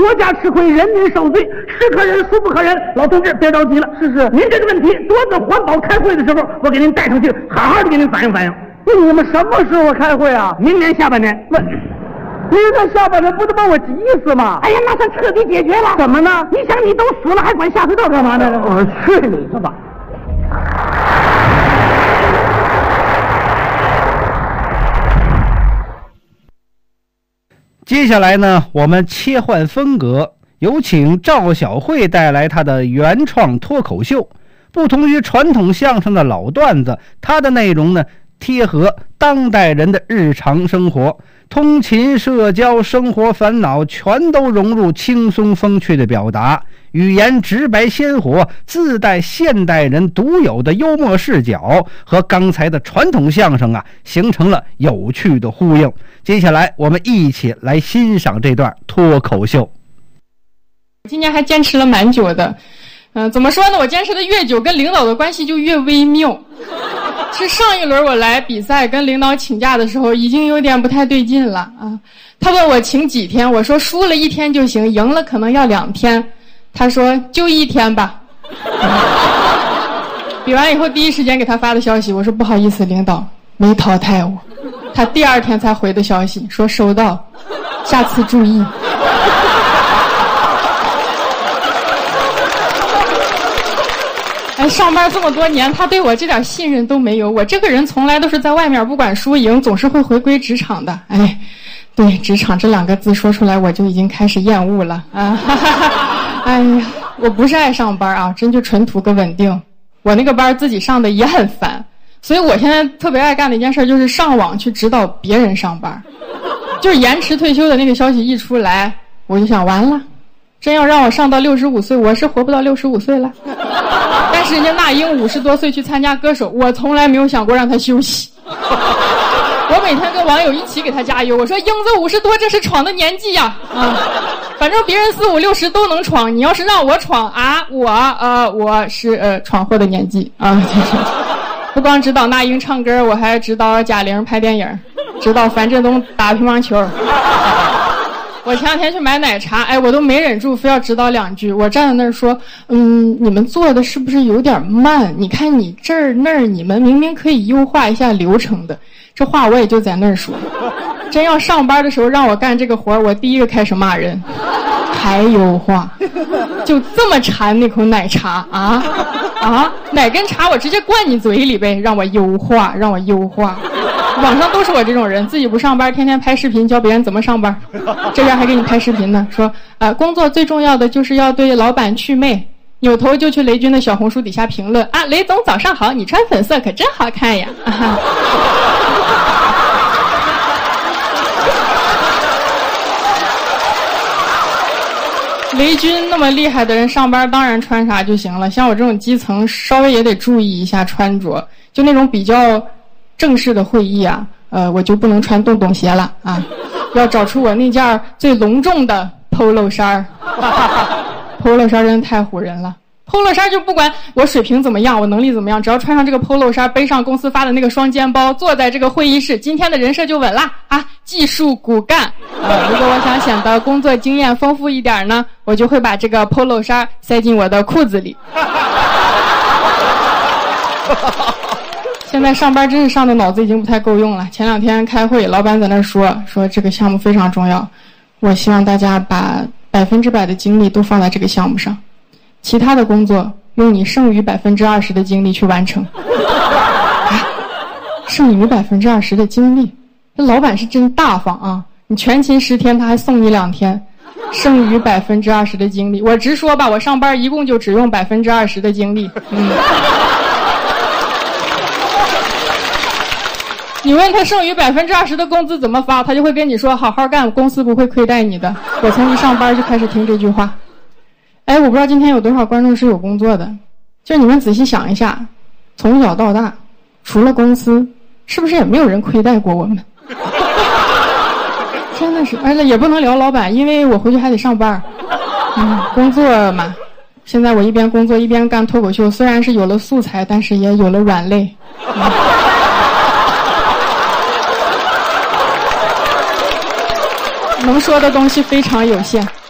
国家吃亏，人民受罪，是可忍，孰不可忍。老同志，别着急了，是您这个问题，多次环保开会的时候，我给您带上去，好好的给您反映反映。 你们什么时候开会啊？ 明年下半年。 您这下半年不得把我急死吗？ 哎呀，那算彻底解决了。 怎么呢？ 你想，你都死了，还管下水道干嘛呢？ 我去你的吧！ 接下来呢，我们切换风格，有请赵小慧带来她的原创脱口秀。不同于传统相声的老段子，它的内容呢贴合当代人的日常生活，通勤、社交、生活烦恼全都融入轻松风趣的表达，语言直白鲜活，自带现代人独有的幽默视角，和刚才的传统相声形成了有趣的呼应。接下来我们一起来欣赏这段脱口秀。 今年还坚持了蛮久的，怎么说呢？我坚持的越久，跟领导的关系就越微妙。是上一轮我来比赛跟领导请假的时候，已经有点不太对劲了啊。他问我请几天，我说输了1天就行，赢了可能要2天。他说就1天吧。比完以后第一时间给他发的消息，我说不好意思，领导没淘汰我。他第2天才回的消息，说收到，下次注意。上班这么多年，他对我这点信任都没有。我这个人从来都是在外面不管输赢，总是会回归职场的。对，职场这2个字说出来，我就已经开始厌恶了啊！哎呀，我不是爱上班啊，真就纯图个稳定。我那个班自己上的也很烦，所以我现在特别爱干的一件事就是上网去指导别人上班。就是延迟退休的那个消息一出来，我就想完了，真要让我上到65岁，我是活不到65岁了。但是人家那英50多岁去参加歌手，我从来没有想过让他休息。我每天跟网友一起给他加油，我说英子50多这是闯的年纪呀，反正别人40、50都能闯，你要是让我闯啊，我是闯祸的年纪啊。不光指导那英唱歌，我还指导贾玲拍电影，指导樊振东打乒乓球。我前2天去买奶茶，我都没忍住非要指导2句。我站在那儿说，你们做的是不是有点慢？你看你这儿那儿，你们明明可以优化一下流程的。这话我也就在那儿说。真要上班的时候让我干这个活，我第一个开始骂人，还优化，就这么馋那口奶茶啊，哪根茶我直接灌你嘴里呗，让我优化，让我优化。网上都是我这种人，自己不上班，天天拍视频教别人怎么上班，这边还给你拍视频呢，说工作最重要的就是要对老板祛魅，扭头就去雷军的小红书底下评论雷总早上好，你穿粉色可真好看呀。雷军那么厉害的人上班当然穿啥就行了，像我这种基层稍微也得注意一下穿着，就那种比较正式的会议我就不能穿洞洞鞋了啊，要找出我那件最隆重的 polo 衫。polo 衫真的太唬人了。polo 衫就不管我水平怎么样，我能力怎么样，只要穿上这个 polo 衫，背上公司发的那个双肩包，坐在这个会议室，今天的人设就稳了啊！技术骨干。如果我想显得工作经验丰富一点呢，我就会把这个 polo 衫塞进我的裤子里。现在上班真是上的脑子已经不太够用了。前2天开会，老板在那说这个项目非常重要，我希望大家把100%的精力都放在这个项目上，其他的工作用你剩余20%的精力去完成。剩余20%的精力，这老板是真大方啊！你全勤10天，他还送你2天，剩余20%的精力。我直说吧，我上班一共就只用20%的精力。你问他剩余20%的工资怎么发，他就会跟你说好好干，公司不会亏待你的。我从一上班就开始听这句话。我不知道今天有多少观众是有工作的，就你们仔细想一下，从小到大，除了公司，是不是也没有人亏待过我们？真的是，也不能聊老板，因为我回去还得上班。工作嘛，现在我一边工作一边干脱口秀，虽然是有了素材，但是也有了软肋。能说的东西非常有限。